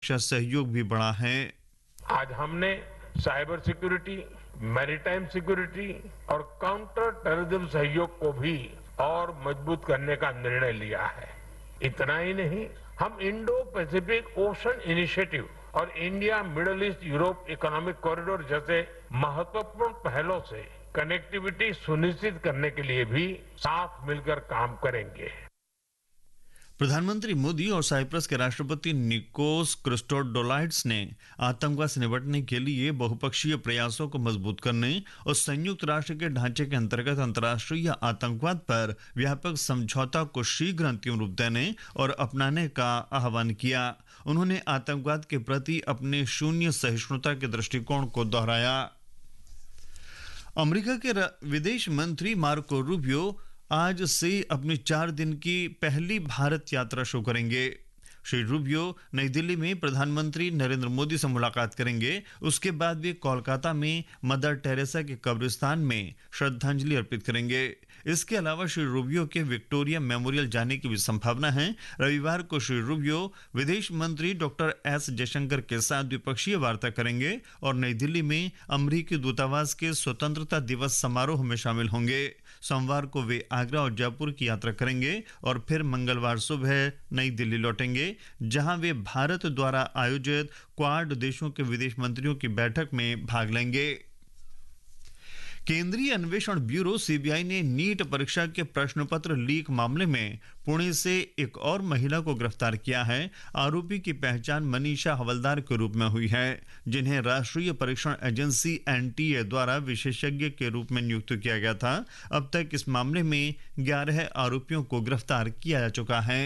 सुरक्षा सहयोग भी बढ़ा है। आज हमने साइबर सिक्योरिटी, मैरीटाइम सिक्योरिटी और काउंटर टेररिज्म सहयोग को भी और मजबूत करने का निर्णय लिया है। इतना ही नहीं, हम इंडो पैसिफिक ओशन इनिशिएटिव और India middle east Europe economic corridor जैसे महत्वपूर्ण पहलों से कनेक्टिविटी सुनिश्चित करने के लिए भी साथ मिलकर काम करेंगे। प्रधानमंत्री मोदी और साइप्रस के राष्ट्रपति निकोस क्रिस्टोडोलाइड्स ने आतंकवाद से निपटने के लिए बहुपक्षीय प्रयासों को मजबूत करने और संयुक्त राष्ट्र के ढांचे के अंतर्गत अंतर्राष्ट्रीय आतंकवाद पर व्यापक समझौता को शीघ्र अंतिम रूप देने और अपनाने का आह्वान किया। उन्होंने आतंकवाद के प्रति अपने शून्य सहिष्णुता के दृष्टिकोण को दोहराया। अमेरिका के विदेश मंत्री मार्को रूबियो आज से अपनी 4 दिन की पहली भारत यात्रा शुरू करेंगे। श्री रूबियो नई दिल्ली में प्रधानमंत्री नरेंद्र मोदी से मुलाकात करेंगे। उसके बाद वे कोलकाता में मदर टेरेसा के कब्रिस्तान में श्रद्धांजलि अर्पित करेंगे। इसके अलावा श्री रूबियो के विक्टोरिया मेमोरियल जाने की भी संभावना है। रविवार को श्री रूबियो विदेश मंत्री डॉक्टर एस जयशंकर के साथ द्विपक्षीय वार्ता करेंगे और नई दिल्ली में अमेरिकी दूतावास के स्वतंत्रता दिवस समारोह में शामिल होंगे। सोमवार को वे आगरा और जयपुर की यात्रा करेंगे और फिर मंगलवार सुबह नई दिल्ली लौटेंगे, जहां वे भारत द्वारा आयोजित क्वाड देशों के विदेश मंत्रियों की बैठक में भाग लेंगे। केंद्रीय अन्वेषण ब्यूरो सीबीआई ने नीट परीक्षा के प्रश्न पत्र लीक मामले में पुणे से एक और महिला को गिरफ्तार किया है। आरोपी की पहचान मनीषा हवलदार के रूप में हुई है, जिन्हें राष्ट्रीय परीक्षण एजेंसी एनटीए द्वारा विशेषज्ञ के रूप में नियुक्त किया गया था। अब तक इस मामले में 11 आरोपियों को गिरफ्तार किया जा चुका है।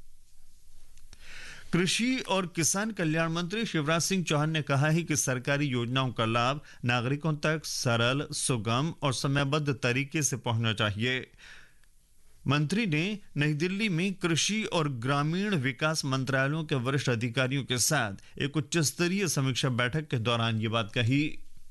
कृषि और किसान कल्याण मंत्री शिवराज सिंह चौहान ने कहा है कि सरकारी योजनाओं का लाभ नागरिकों तक सरल, सुगम और समयबद्ध तरीके से पहुंचना चाहिए। मंत्री ने नई दिल्ली में कृषि और ग्रामीण विकास मंत्रालयों के वरिष्ठ अधिकारियों के साथ एक उच्च स्तरीय समीक्षा बैठक के दौरान ये बात कही।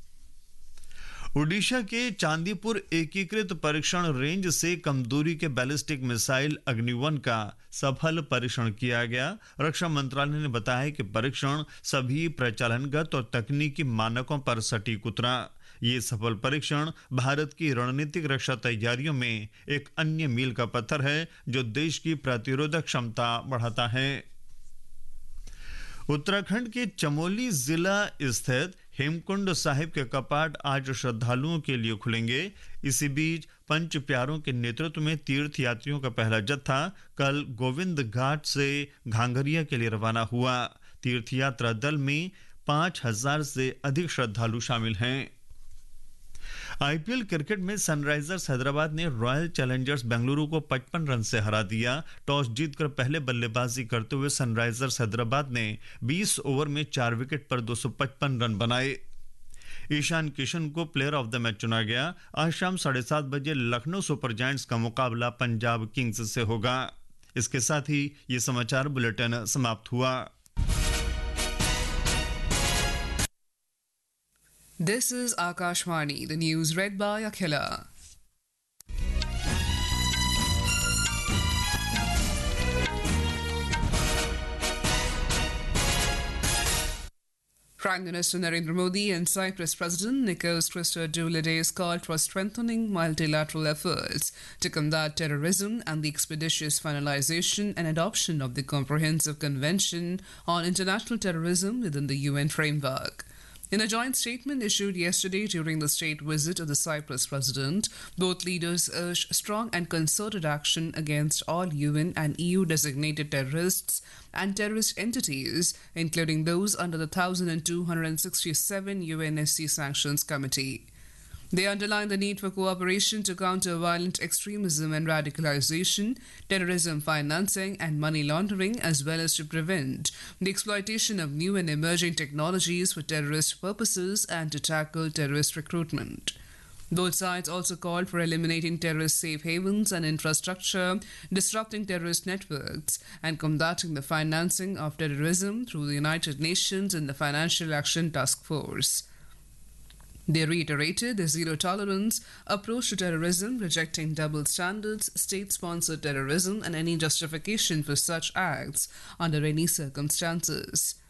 ओडिशा के चांदीपुर एकीकृत परीक्षण रेंज से कम दूरी के बैलिस्टिक मिसाइल अग्नि-1 का सफल परीक्षण किया गया। रक्षा मंत्रालय ने बताया कि परीक्षण सभी प्रचालनगत और तकनीकी मानकों पर सटीक उतरा। ये सफल परीक्षण भारत की रणनीतिक रक्षा तैयारियों में एक अन्य मील का पत्थर है, जो देश की प्रतिरोधक क्षमता बढ़ाता है। उत्तराखंड के चमोली जिला स्थित हेमकुंड साहिब के कपाट आज श्रद्धालुओं के लिए खुलेंगे। इसी बीच पंच प्यारों के नेतृत्व में तीर्थ यात्रियों का पहला जत्था कल गोविंद घाट से घांघरिया के लिए रवाना हुआ। तीर्थ यात्रा दल में 5000 से अधिक श्रद्धालु शामिल हैं। आईपीएल क्रिकेट में सनराइजर्स हैदराबाद ने रॉयल चैलेंजर्स बेंगलुरु को 55 रन से हरा दिया। टॉस जीतकर पहले बल्लेबाजी करते हुए सनराइजर्स हैदराबाद ने 20 ओवर में 4 विकेट पर 255 रन बनाए। ईशान किशन को प्लेयर ऑफ द मैच चुना गया। आज शाम 7:30 बजे लखनऊ सुपर जायंट्स का मुकाबला पंजाब किंग्स से होगा। इसके साथ ही ये समाचार बुलेटिन समाप्त हुआ। This is Akashvani, the news read by Akhila. Prime Minister Narendra Modi and Cyprus President Nikos Christodoulidis called for strengthening multilateral efforts to combat terrorism and the expeditious finalization and adoption of the Comprehensive Convention on International Terrorism within the UN framework. In a joint statement issued yesterday during the state visit of the Cyprus president, both leaders urged strong and concerted action against all UN and EU designated terrorists and terrorist entities, including those under the 1267 UNSC Sanctions Committee. They underline the need for cooperation to counter violent extremism and radicalization, terrorism financing, and money laundering, as well as to prevent the exploitation of new and emerging technologies for terrorist purposes and to tackle terrorist recruitment. Both sides also called for eliminating terrorist safe havens and infrastructure, disrupting terrorist networks, and combating the financing of terrorism through the United Nations and the Financial Action Task Force. They reiterated the zero-tolerance approach to terrorism, rejecting double standards, state-sponsored terrorism, and any justification for such acts under any circumstances.